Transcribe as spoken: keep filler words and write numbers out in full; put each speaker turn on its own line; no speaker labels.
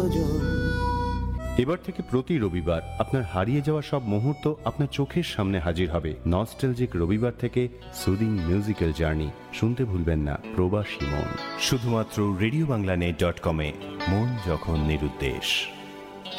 স্বজন।
এবার থেকে প্রতি রবিবার আপনার হারিয়ে যাওয়া সব মুহূর্ত আপনার চোখের সামনে হাজির হবে। নস্টালজিক রবিবার থেকে সুদিং মিউজিক্যাল জার্নি শুনতে ভুলবেন না প্রবাসী মন, শুধুমাত্র রেডিও বাংলা নেট ডট কমে। মন যখন নিরুদ্দেশ।